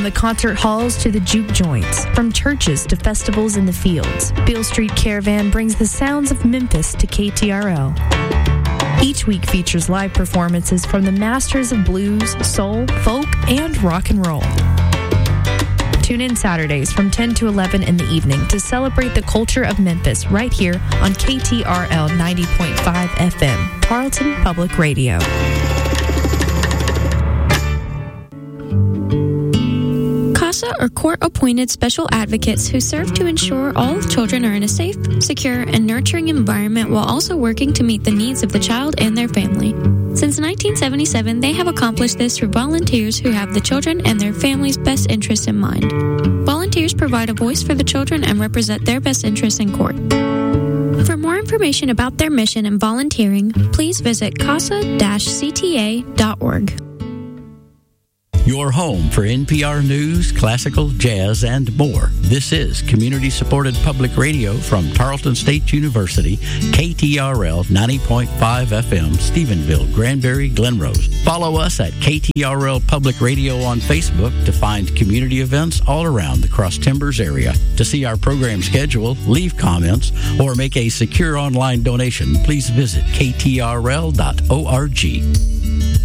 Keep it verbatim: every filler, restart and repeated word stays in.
From the concert halls to the juke joints, from churches to festivals in the fields, Beale Street Caravan brings the sounds of Memphis to K T R L. Each week features live performances from the masters of blues, soul, folk, and rock and roll. Tune in Saturdays from ten to eleven in the evening to celebrate the culture of Memphis right here on K T R L ninety point five F M, Tarleton Public Radio. CASA are court-appointed special advocates who serve to ensure all children are in a safe, secure, and nurturing environment while also working to meet the needs of the child and their family. Since nineteen seventy-seven, they have accomplished this through volunteers who have the children and their family's best interests in mind. Volunteers provide a voice for the children and represent their best interests in court. For more information about their mission and volunteering, please visit casa dash c t a dot org. Your home for N P R News, classical, jazz, and more. This is community-supported public radio from Tarleton State University, K T R L ninety point five F M, Stephenville, Granbury, Glenrose. Follow us at K T R L Public Radio on Facebook to find community events all around the Cross Timbers area. To see our program schedule, leave comments, or make a secure online donation, please visit k t r l dot org.